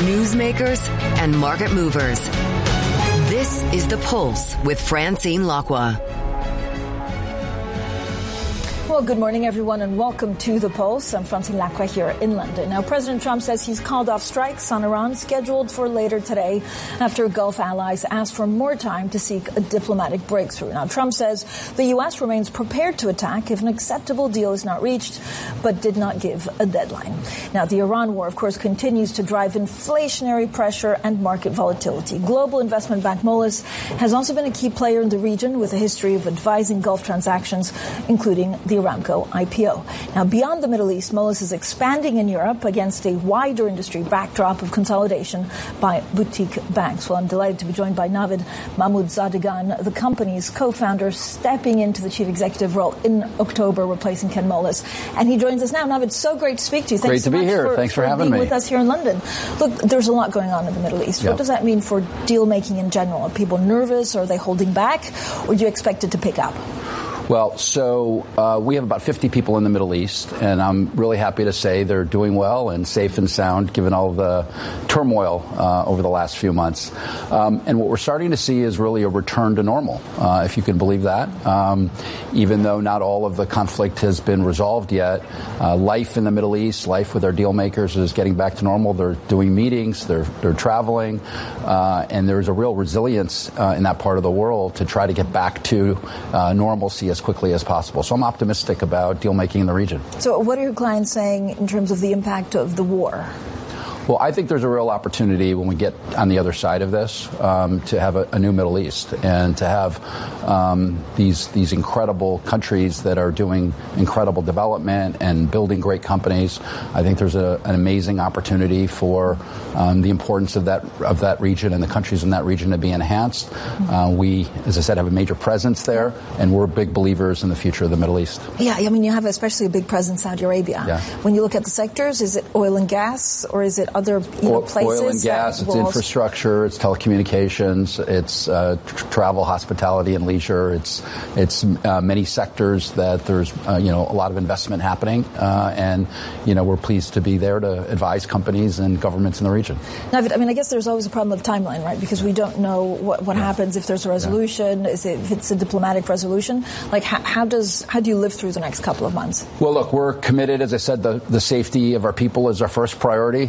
newsmakers, and market movers. This is The Pulse with Francine Lacqua. Well, good morning, everyone, and welcome to The Pulse. I'm Francine Lacqua here in London. Now, President Trump says he's called off strikes on Iran scheduled for later today after Gulf allies asked for more time to seek a diplomatic breakthrough. Now, Trump says the U.S. remains prepared to attack if an acceptable deal is not reached, but did not give a deadline. Now, the Iran war, of course, continues to drive inflationary pressure and market volatility. Global investment bank Moelis has also been a key player in the region with a history of advising Gulf transactions, including the Aramco IPO. Now, beyond the Middle East, Moelis is expanding in Europe against a wider industry backdrop of consolidation by boutique banks. Well, I'm delighted to be joined by Navid Mahmoodzadegan, the company's co-founder, stepping into the chief executive role in October, replacing Ken Moelis. And he joins us now. Navid, so great to speak to you. Thanks so much here. Thanks for having me with us here in London. Look, there's a lot going on in the Middle East. Yep. What does that mean for deal making in general? Are people nervous? Are they holding back? Or do you expect it to pick up? Well, so we have about 50 people in the Middle East, and I'm really happy to say they're doing well and safe and sound, given all of the turmoil over the last few months. And what we're starting to see is really a return to normal, if you can believe that. Even though not all of the conflict has been resolved yet, life in the Middle East, life with our deal makers is getting back to normal. They're doing meetings, they're traveling, and there's a real resilience in that part of the world to try to get back to normalcy as quickly as possible. So I'm optimistic about deal making in the region. So what are your clients saying in terms of the impact of the war? Well, I think there's a real opportunity when we get on the other side of this to have a new Middle East and to have these incredible countries that are doing incredible development and building great companies. I think there's an amazing opportunity for the importance of that region and the countries in that region to be enhanced. We, as I said, have a major presence there, and we're big believers in the future of the Middle East. Yeah, I mean, you have especially a big presence in Saudi Arabia. Yeah. When you look at the sectors, is it oil and gas, or is it other places? Oil and gas, it's infrastructure, it's telecommunications, it's travel, hospitality, and leisure. It's many sectors that there's a lot of investment happening, and we're pleased to be there to advise companies and governments in the region. Navid, I mean, I guess there's always a problem of timeline, right? Because we don't know what happens if there's a resolution, if it's a diplomatic resolution. Like, how do you live through the next couple of months? Well, look, we're committed, as I said, the safety of our people is our first priority.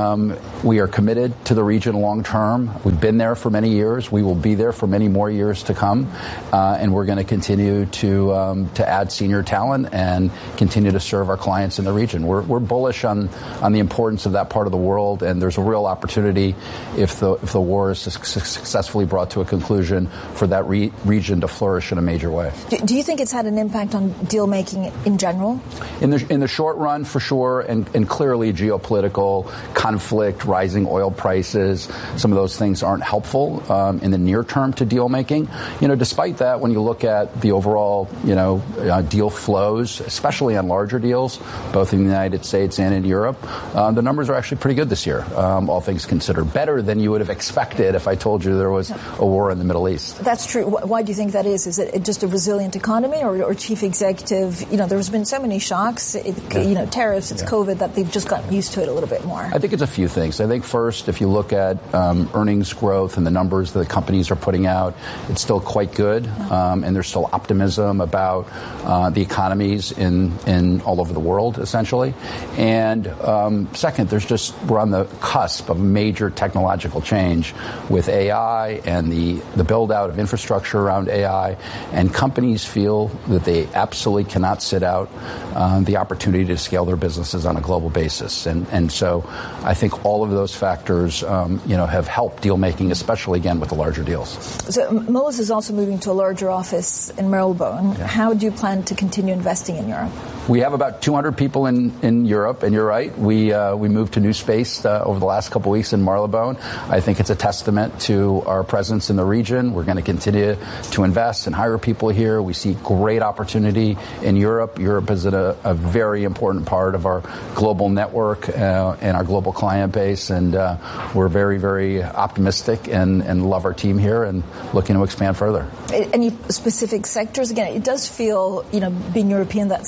We are committed to the region long term. We've been there for many years. We will be there for many more years to come, and we're going to continue to add senior talent and continue to serve our clients in the region. We're bullish on the importance of that part of the world, and there's a real opportunity if the war is successfully brought to a conclusion for that region to flourish in a major way. Do you think it's had an impact on deal making in general? In the short run, for sure, and clearly geopolitical conflict, rising oil prices, some of those things aren't helpful in the near term to deal making. Despite that, when you look at the overall, deal flows, especially on larger deals, both in the United States and in Europe, the numbers are actually pretty good this year, all things considered. Better than you would have expected if I told you there was a war in the Middle East. That's true. Why do you think that is? Is it just a resilient economy or chief executive? There's been so many shocks, tariffs, it's COVID, that they've just gotten used to it a little bit more. I think it's a few things. I think first, if you look at earnings growth and the numbers that the companies are putting out, it's still quite good, and there's still optimism about the economies in all over the world, essentially. And second, we're on the cusp of major technological change with AI and the build out of infrastructure around AI, and companies feel that they absolutely cannot sit out the opportunity to scale their businesses on a global basis, and so I think all of those factors, have helped deal making, especially again with the larger deals. So Moelis is also moving to a larger office in Marylebone. Yeah. How do you plan to continue investing in Europe? We have about 200 people in Europe, and you're right. We moved to new space over the last couple of weeks in Marylebone. I think it's a testament to our presence in the region. We're going to continue to invest and hire people here. We see great opportunity in Europe. Europe is a very important part of our global network and our global client base, and we're very, very optimistic and love our team here and looking to expand further. Any specific sectors? Again, it does feel, being European, that sometimes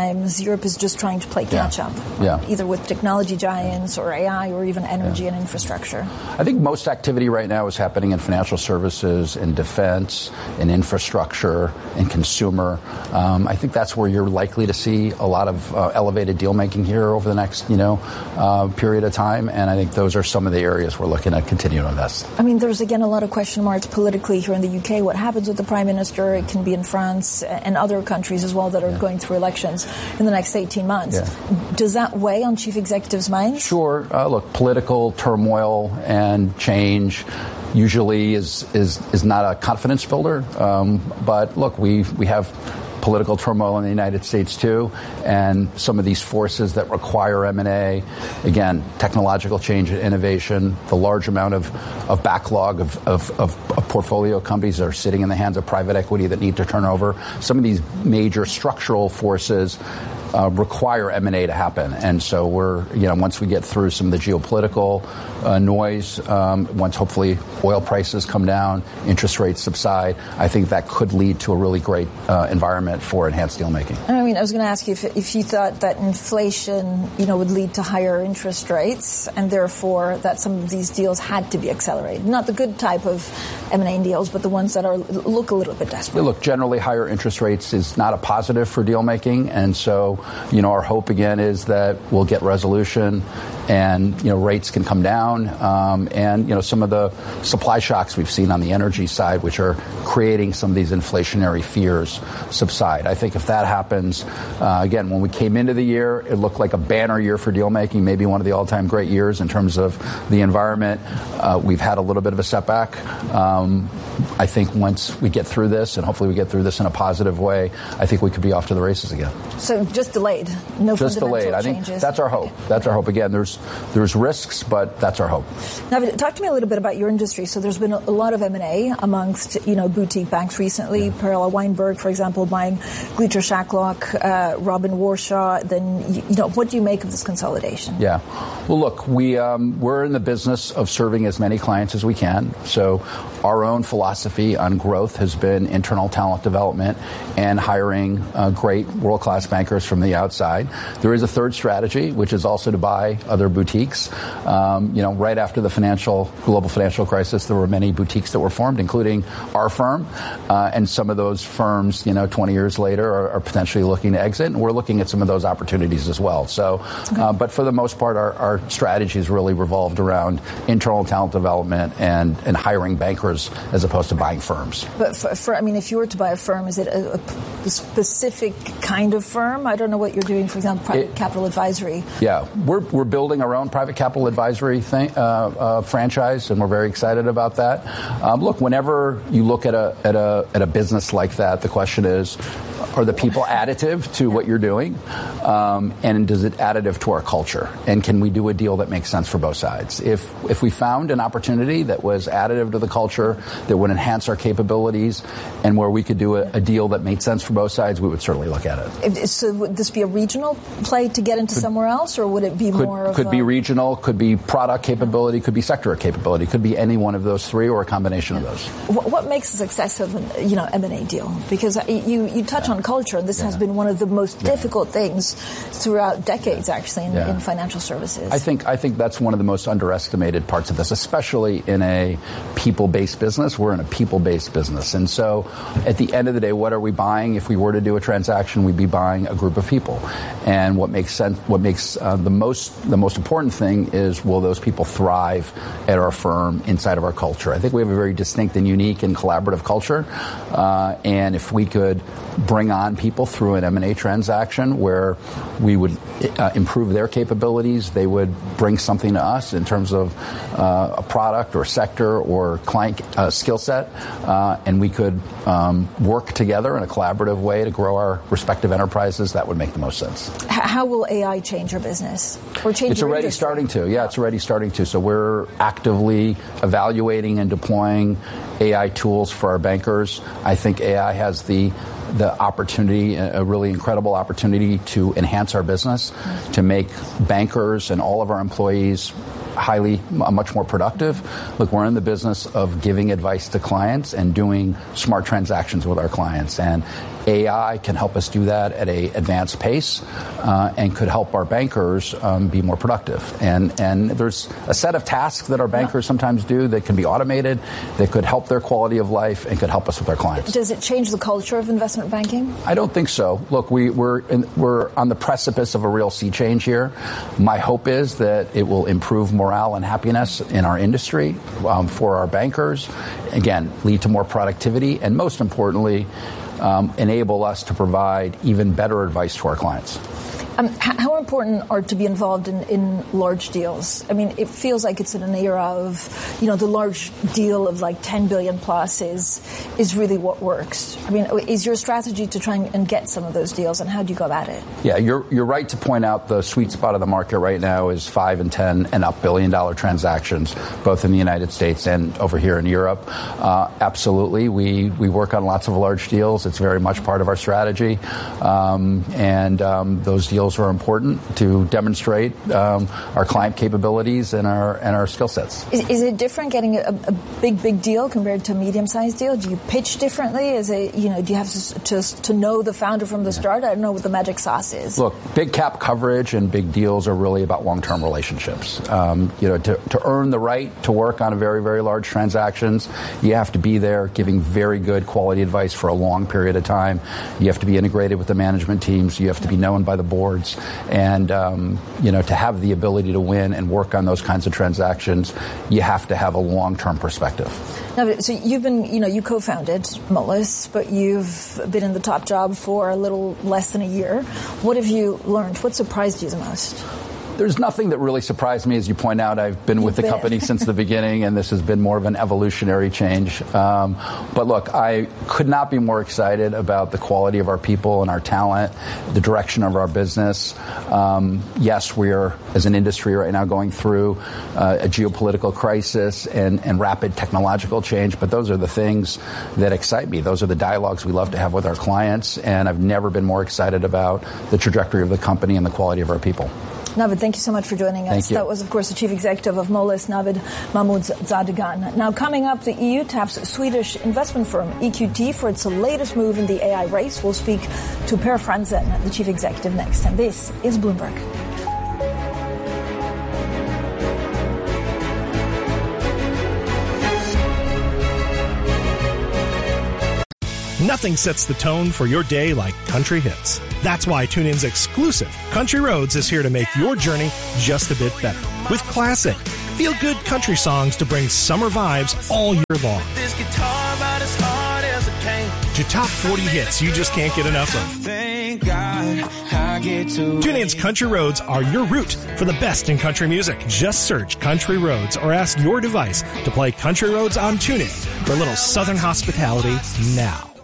times, Europe is just trying to play catch up, either with technology giants or AI or even energy and infrastructure. I think most activity right now is happening in financial services, in defense, in infrastructure, in consumer. I think that's where you're likely to see a lot of elevated deal making here over the next, period of time. And I think those are some of the areas we're looking at continue to invest. I mean, there's again a lot of question marks politically here in the UK. What happens with the Prime Minister? It can be in France and other countries as well that are going through elections in the next 18 months. Does that weigh on chief executives' minds? Sure. Look, political turmoil and change usually is not a confidence builder. But look, we have political turmoil in the United States too, and some of these forces that require M&A, again, technological change and innovation, the large amount of backlog of portfolio companies that are sitting in the hands of private equity that need to turn over. Some of these major structural forces require M&A to happen. And so once we get through some of the geopolitical noise, once hopefully oil prices come down, interest rates subside, I think that could lead to a really great environment for enhanced deal making. I mean, I was going to ask you if you thought that inflation, would lead to higher interest rates and therefore that some of these deals had to be accelerated. Not the good type of M&A deals, but the ones that look a little bit desperate. Look, generally higher interest rates is not a positive for deal making. And so, our hope again is that we'll get resolution and, rates can come down. And some of the supply shocks we've seen on the energy side, which are creating some of these inflationary fears, subside. I think if that happens, again, when we came into the year, it looked like a banner year for deal making, maybe one of the all-time great years in terms of the environment. We've had a little bit of a setback. I think once we get through this, and hopefully we get through this in a positive way, I think we could be off to the races again. So just delayed, no just delayed. I think that's our hope. That's our hope. Again, there's risks, but that's our hope. Now, talk to me a little bit about your industry. So there's been a lot of M&A amongst boutique banks recently. Perella Weinberg, for example, buying Gleacher Shacklock, Robin Warshaw. Then what do you make of this consolidation? Yeah. Well, look, we're in the business of serving as many clients as we can. So our own philosophy on growth has been internal talent development and hiring great world-class bankers from the outside. There is a third strategy, which is also to buy other boutiques. Right after the global financial crisis, there were many boutiques that were formed, including our firm. And some of those firms, 20 years later, are potentially looking to exit. And we're looking at some of those opportunities as well. So, but for the most part, our strategy is really revolved around internal talent development and hiring bankers as opposed to buying firms. But if you were to buy a firm, is it a specific kind of firm? I don't know what you're doing, for example, private capital advisory. Yeah, we're building our own private capital advisory franchise, and we're very excited about that. Look, whenever you look at a business like that, the question is, are the people additive to what you're doing? And is it additive to our culture? And can we do a deal that makes sense for both sides? If we found an opportunity that was additive to the culture, that would enhance our capabilities, and where we could do a deal that made sense for both sides, we would certainly look at it. So would this be a regional play to get into somewhere else, or would it be more of Could be regional, could be product capability, could be sector capability, could be any one of those three or a combination of those. What makes a success of an M&A deal? Because you touch on culture, and this has been one of the most difficult things throughout decades, actually, in financial services. I think that's one of the most underestimated parts of this, especially in a people-based business. We're in a people-based business. And so at the end of the day, what are we buying? If we were to do a transaction, we'd be buying a group of people. And what makes sense, the most important thing is, will those people thrive at our firm inside of our culture? I think we have a very distinct and unique and collaborative culture. And if we could bring on people through an M&A transaction where we would improve their capabilities, they would bring something to us in terms of a product or sector or client skill set, and we could work together in a collaborative way to grow our respective enterprises, that would make the most sense. How will AI change your business? Or change It's already starting to. Yeah, it's already starting to. So we're actively evaluating and deploying AI tools for our bankers. I think AI has the opportunity, a really incredible opportunity to enhance our business, to make bankers and all of our employees much more productive. Look, we're in the business of giving advice to clients and doing smart transactions with our clients. And AI can help us do that at an advanced pace and could help our bankers be more productive. And there's a set of tasks that our bankers sometimes do that can be automated, that could help their quality of life and could help us with our clients. Does it change the culture of investment banking? I don't think so. Look, we're on the precipice of a real sea change here. My hope is that it will improve morale and happiness in our industry for our bankers, again, lead to more productivity, and most importantly, enable us to provide even better advice to our clients. How important are to be involved in large deals? I mean, it feels like it's in an era of, the large deal of like 10 billion plus is really what works. I mean, is your strategy to try and get some of those deals, and how do you go about it? Yeah, you're right to point out the sweet spot of the market right now is 5 and 10 and up $1 billion transactions, both in the United States and over here in Europe. Absolutely, we work on lots of large deals. It's very much part of our strategy, and those deals are important to demonstrate our client capabilities and our skill sets. Is it different getting a big deal compared to a medium-sized deal? Do you pitch differently? Is it, do you have to know the founder from the start? I don't know what the magic sauce is. Look, big cap coverage and big deals are really about long-term relationships. To earn the right to work on a very, very large transactions, you have to be there giving very good quality advice for a long period of time. You have to be integrated with the management teams. You have to be known by the board. And, to have the ability to win and work on those kinds of transactions, you have to have a long-term perspective. Now, so you've been, you co-founded Moelis, but you've been in the top job for a little less than a year. What have you learned? What surprised you the most? There's nothing that really surprised me. As you point out, I've been with the company since the beginning, and this has been more of an evolutionary change. But look, I could not be more excited about the quality of our people and our talent, the direction of our business. Yes, we are, as an industry right now, going through a geopolitical crisis and rapid technological change, but those are the things that excite me. Those are the dialogues we love to have with our clients, and I've never been more excited about the trajectory of the company and the quality of our people. Navid, thank you so much for joining us. Thank you. That was, of course, the Chief Executive of Moelis, Navid Mahmoudzadegan. Now, coming up, the EU taps Swedish investment firm EQT for its latest move in the AI race. We'll speak to Per Franzen, the Chief Executive, next. And this is Bloomberg. Nothing sets the tone for your day like country hits. That's why TuneIn's exclusive Country Roads is here to make your journey just a bit better. With classic, feel-good country songs to bring summer vibes all year long. This guitar about as hard as it came. To top 40 hits you just can't get enough of. Thank God I get to TuneIn's Country Roads are your route for the best in country music. Just search Country Roads or ask your device to play Country Roads on TuneIn for a little southern hospitality now.